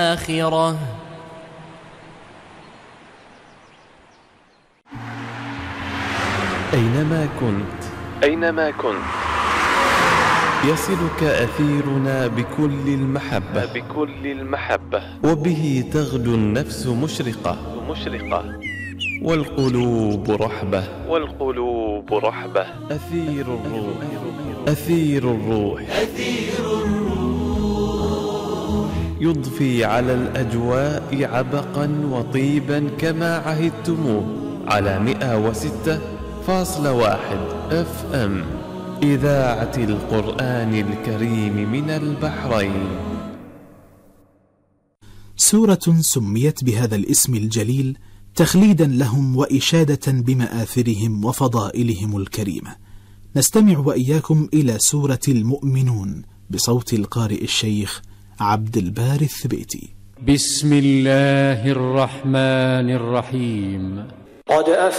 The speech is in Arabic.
الآخرة. أينما كنت يصلك أثيرنا بكل المحبة وبه تغدو النفس مشرقة والقلوب رحبة أثير الروح يضفي على الأجواء عبقا وطيبا كما عهدتموه على 106.1 FM إذاعة القرآن الكريم من البحرين. سورة سميت بهذا الاسم الجليل تخليدا لهم وإشادة بمآثرهم وفضائلهم الكريمة. نستمع وإياكم إلى سورة المؤمنون بصوت القارئ الشيخ عبد الباري الثبيتي. بسم الله الرحمن الرحيم. قد